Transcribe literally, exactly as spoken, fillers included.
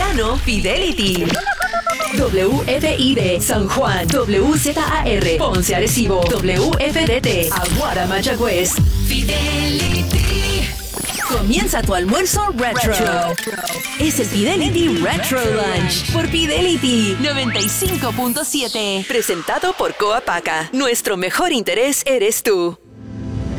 Verano Fidelity. W F I D San Juan, W Z A R Ponce Arecibo, W F D T Aguada Mayagüez. Fidelity. Comienza tu almuerzo retro. retro. Es el Fidelity Retro Lunch por Fidelity noventa y cinco punto siete. Presentado por Coapaca. Nuestro mejor interés eres tú.